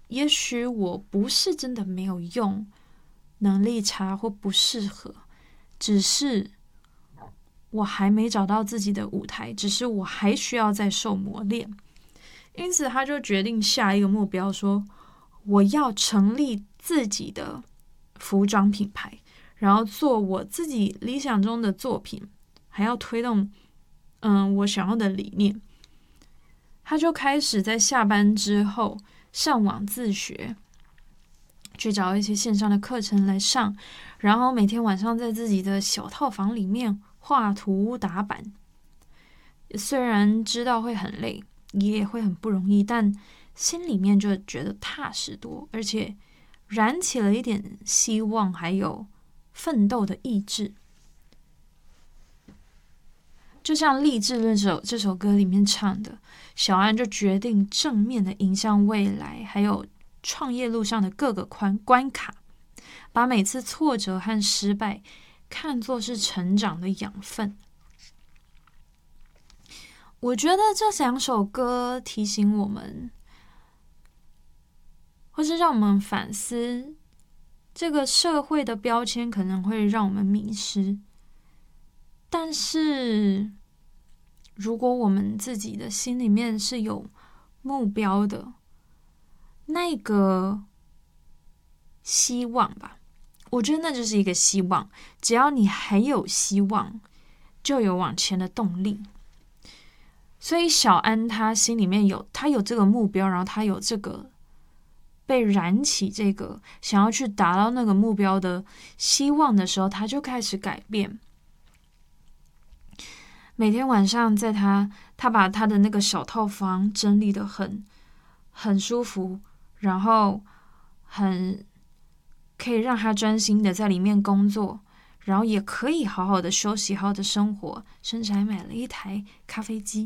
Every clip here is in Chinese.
也许我不是真的没有用，能力差或不适合，只是我还没找到自己的舞台，只是我还需要再受磨练。因此他就决定下一个目标，说我要成立自己的服装品牌，然后做我自己理想中的作品，还要推动我想要的理念。他就开始在下班之后上网自学，去找一些线上的课程来上，然后每天晚上在自己的小套房里面画图打板。虽然知道会很累，也会很不容易，但心里面就觉得踏实多，而且燃起了一点希望，还有奋斗的意志。就像《励志论》这首歌里面唱的，小安就决定正面的迎向未来，还有创业路上的各个关卡，把每次挫折和失败看作是成长的养分。我觉得这两首歌提醒我们，或是让我们反思，这个社会的标签可能会让我们迷失，但是如果我们自己的心里面是有目标的，那个希望吧，我觉得那就是一个希望。只要你还有希望，就有往前的动力。所以小安他心里面有这个目标，然后他有这个被燃起这个想要去达到那个目标的希望的时候，他就开始改变。每天晚上在他把他的那个小套房整理得很舒服，然后很可以让他专心的在里面工作，然后也可以好好的休息，好好的生活，甚至还买了一台咖啡机。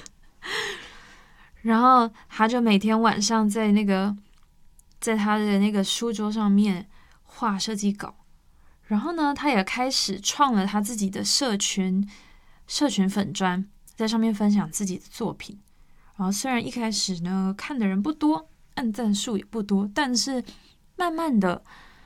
然后他就每天晚上在他的那个书桌上面画设计稿，然后呢，他也开始创了他自己的社群粉专，在上面分享自己的作品。然后虽然一开始呢看的人不多，按赞数也不多，但是慢慢的，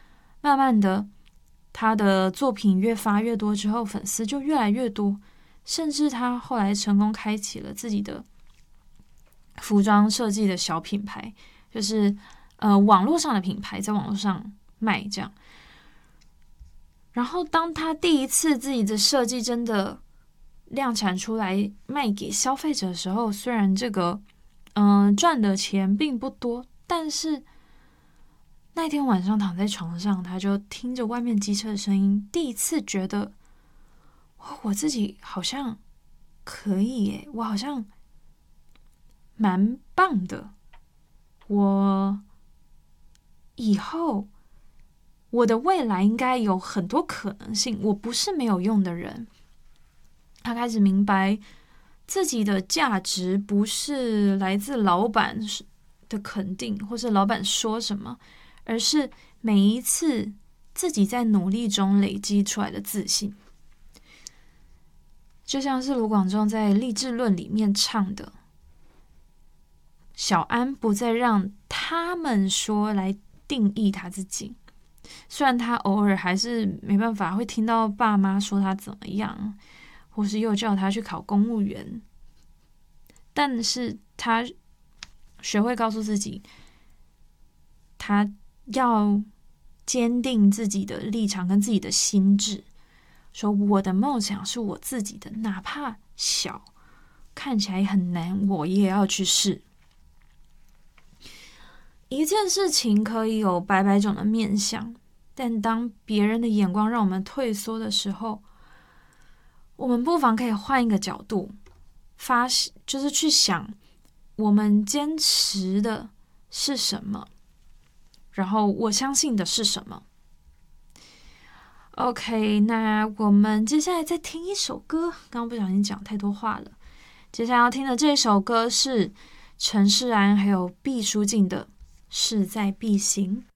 他的作品越发越多之后，粉丝就越来越多，甚至他后来成功开启了自己的服装设计的小品牌，就是网络上的品牌，在网络上卖这样。然后当他第一次自己的设计真的量产出来卖给消费者的时候，虽然这个赚的钱并不多，但是那天晚上躺在床上，他就听着外面机车的声音，第一次觉得我自己好像可以耶，我好像蛮棒的，我以后我的未来应该有很多可能性，我不是没有用的人。他开始明白自己的价值不是来自老板的肯定，或是老板说什么，而是每一次自己在努力中累积出来的自信。就像是卢广仲在《励志论》里面唱的，小安不再让他们说来定义他自己，虽然他偶尔还是没办法会听到爸妈说他怎么样，或是又叫他去考公务员，但是他学会告诉自己，他要坚定自己的立场跟自己的心智，说我的梦想是我自己的，哪怕小，看起来很难，我也要去试。一件事情可以有百百种的面向，但当别人的眼光让我们退缩的时候，我们不妨可以换一个角度，就是去想我们坚持的是什么，然后我相信的是什么。OK， 那我们接下来再听一首歌，刚刚不小心讲太多话了。接下来要听的这首歌是陈势安还有毕书尽的《势在必行》。